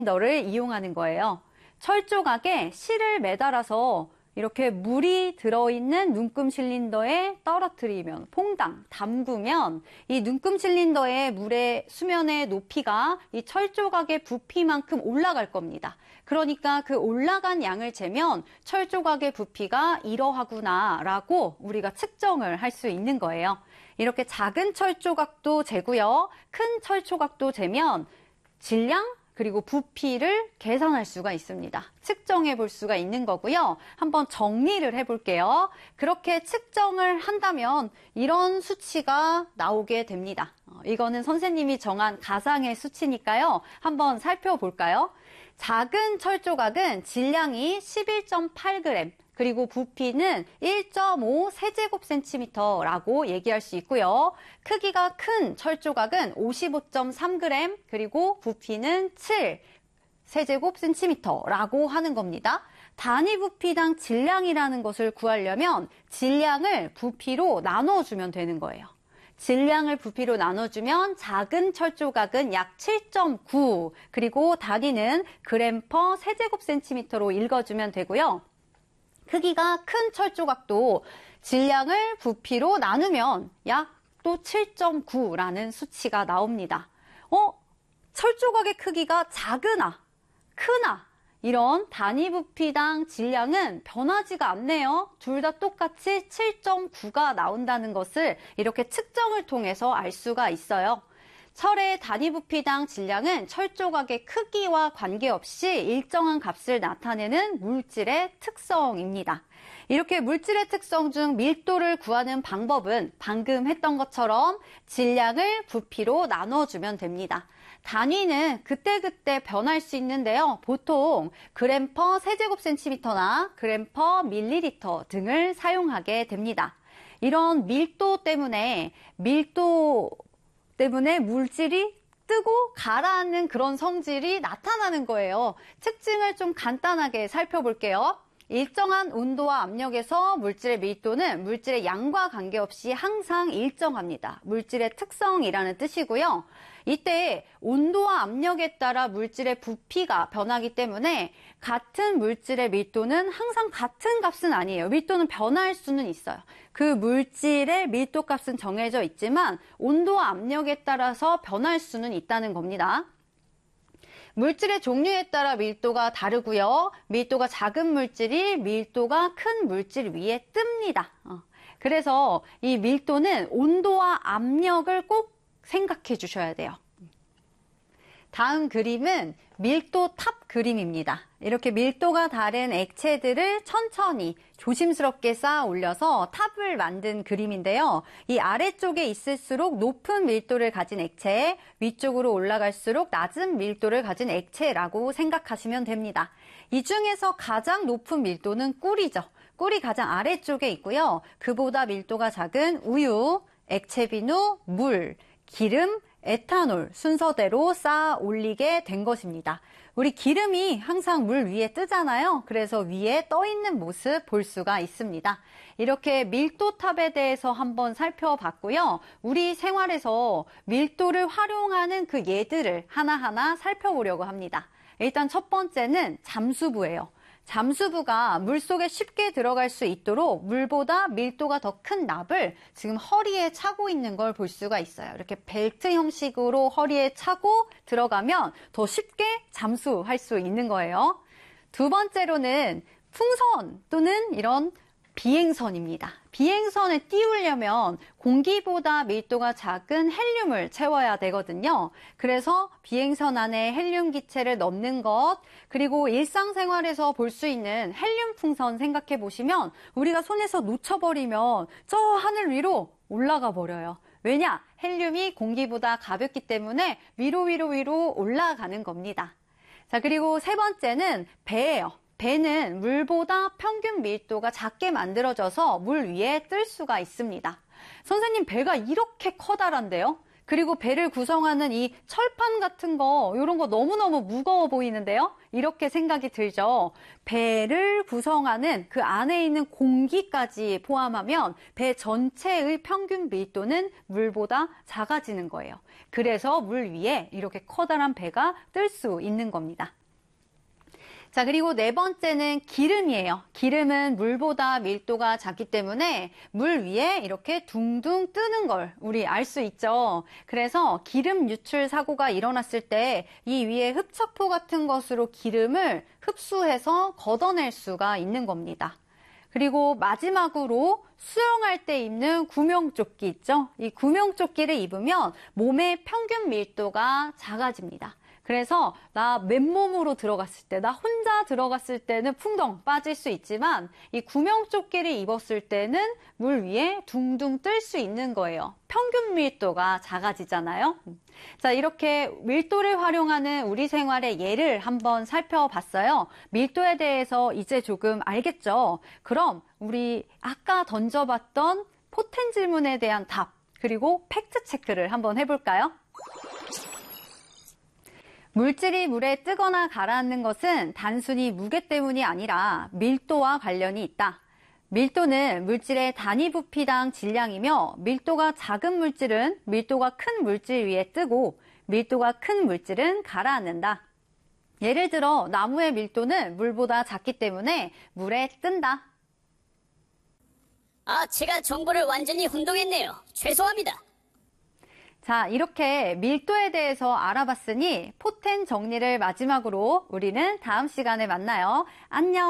너를 이용하는 거예요. 철 조각에 실을 매달아서 이렇게 물이 들어있는 눈금 실린더에 떨어뜨리면, 퐁당, 담그면 이 눈금 실린더의 물의 수면의 높이가 이 철 조각의 부피만큼 올라갈 겁니다. 그러니까 그 올라간 양을 재면 철 조각의 부피가 이러하구나라고 우리가 측정을 할 수 있는 거예요. 이렇게 작은 철 조각도 재고요. 큰 철 조각도 재면 질량 그리고 부피를 계산할 수가 있습니다. 측정해 볼 수가 있는 거고요. 한번 정리를 해볼게요. 그렇게 측정을 한다면 이런 수치가 나오게 됩니다. 이거는 선생님이 정한 가상의 수치니까요. 한번 살펴볼까요? 작은 철 조각은 질량이 11.8g, 그리고 부피는 1.5 세제곱센티미터라고 얘기할 수 있고요. 크기가 큰 철 조각은 55.3g, 그리고 부피는 7 세제곱센티미터라고 하는 겁니다. 단위 부피당 질량이라는 것을 구하려면 질량을 부피로 나눠주면 되는 거예요. 질량을 부피로 나눠주면 작은 철 조각은 약 7.9, 그리고 단위는 그램 퍼 세제곱센티미터로 읽어주면 되고요. 크기가 큰 철 조각도 질량을 부피로 나누면 약 또 7.9라는 수치가 나옵니다. 철 조각의 크기가 작으나 크나 이런 단위 부피당 질량은 변하지가 않네요. 둘 다 똑같이 7.9가 나온다는 것을 이렇게 측정을 통해서 알 수가 있어요. 철의 단위 부피당 질량은 철 조각의 크기와 관계없이 일정한 값을 나타내는 물질의 특성입니다. 이렇게 물질의 특성 중 밀도를 구하는 방법은 방금 했던 것처럼 질량을 부피로 나눠주면 됩니다. 단위는 그때그때 변할 수 있는데요. 보통 그램 퍼 세제곱센티미터나 그램 퍼 밀리리터 등을 사용하게 됩니다. 이런 밀도 때문에 물질이 뜨고 가라앉는 그런 성질이 나타나는 거예요. 특징을 좀 간단하게 살펴볼게요. 일정한 온도와 압력에서 물질의 밀도는 물질의 양과 관계없이 항상 일정합니다. 물질의 특성이라는 뜻이고요. 이때 온도와 압력에 따라 물질의 부피가 변하기 때문에 같은 물질의 밀도는 항상 같은 값은 아니에요. 밀도는 변할 수는 있어요. 그 물질의 밀도 값은 정해져 있지만 온도와 압력에 따라서 변할 수는 있다는 겁니다. 물질의 종류에 따라 밀도가 다르고요. 밀도가 작은 물질이 밀도가 큰 물질 위에 뜹니다. 그래서 이 밀도는 온도와 압력을 꼭 생각해 주셔야 돼요. 다음 그림은 밀도 탑 그림입니다. 이렇게 밀도가 다른 액체들을 천천히 조심스럽게 쌓아 올려서 탑을 만든 그림인데요. 이 아래쪽에 있을수록 높은 밀도를 가진 액체, 위쪽으로 올라갈수록 낮은 밀도를 가진 액체라고 생각하시면 됩니다. 이 중에서 가장 높은 밀도는 꿀이죠. 꿀이 가장 아래쪽에 있고요. 그보다 밀도가 작은 우유, 액체 비누, 물, 기름, 에탄올 순서대로 쌓아 올리게 된 것입니다. 우리 기름이 항상 물 위에 뜨잖아요. 그래서 위에 떠 있는 모습 볼 수가 있습니다. 이렇게 밀도탑에 대해서 한번 살펴봤고요. 우리 생활에서 밀도를 활용하는 그 예들을 하나하나 살펴보려고 합니다. 일단 첫 번째는 잠수부예요. 잠수부가 물속에 쉽게 들어갈 수 있도록 물보다 밀도가 더 큰 납을 지금 허리에 차고 있는 걸 볼 수가 있어요. 이렇게 벨트 형식으로 허리에 차고 들어가면 더 쉽게 잠수할 수 있는 거예요. 두 번째로는 풍선 또는 이런 비행선입니다. 비행선에 띄우려면 공기보다 밀도가 작은 헬륨을 채워야 되거든요. 그래서 비행선 안에 헬륨 기체를 넣는 것, 그리고 일상생활에서 볼 수 있는 헬륨 풍선 생각해 보시면 우리가 손에서 놓쳐버리면 저 하늘 위로 올라가 버려요. 왜냐? 헬륨이 공기보다 가볍기 때문에 위로 올라가는 겁니다. 자, 그리고 세 번째는 배예요. 배는 물보다 평균 밀도가 작게 만들어져서 물 위에 뜰 수가 있습니다. 선생님, 배가 이렇게 커다란데요? 그리고 배를 구성하는 이 철판 같은 거, 이런 거 너무너무 무거워 보이는데요? 이렇게 생각이 들죠. 배를 구성하는 그 안에 있는 공기까지 포함하면 배 전체의 평균 밀도는 물보다 작아지는 거예요. 그래서 물 위에 이렇게 커다란 배가 뜰 수 있는 겁니다. 자, 그리고 네 번째는 기름이에요. 기름은 물보다 밀도가 작기 때문에 물 위에 이렇게 둥둥 뜨는 걸 우리 알 수 있죠. 그래서 기름 유출 사고가 일어났을 때 이 위에 흡착포 같은 것으로 기름을 흡수해서 걷어낼 수가 있는 겁니다. 그리고 마지막으로 수영할 때 입는 구명조끼 있죠? 이 구명조끼를 입으면 몸의 평균 밀도가 작아집니다. 그래서 나 맨몸으로 들어갔을 때, 나 혼자 들어갔을 때는 풍덩 빠질 수 있지만 이 구명조끼를 입었을 때는 물 위에 둥둥 뜰 수 있는 거예요. 평균 밀도가 작아지잖아요. 자, 이렇게 밀도를 활용하는 우리 생활의 예를 한번 살펴봤어요. 밀도에 대해서 이제 조금 알겠죠? 그럼 우리 아까 던져봤던 포텐 질문에 대한 답, 그리고 팩트 체크를 한번 해볼까요? 물질이 물에 뜨거나 가라앉는 것은 단순히 무게 때문이 아니라 밀도와 관련이 있다. 밀도는 물질의 단위 부피당 질량이며 밀도가 작은 물질은 밀도가 큰 물질 위에 뜨고 밀도가 큰 물질은 가라앉는다. 예를 들어 나무의 밀도는 물보다 작기 때문에 물에 뜬다. 제가 정보를 완전히 혼동했네요. 죄송합니다. 자, 이렇게 밀도에 대해서 알아봤으니 포텐 정리를 마지막으로 우리는 다음 시간에 만나요. 안녕!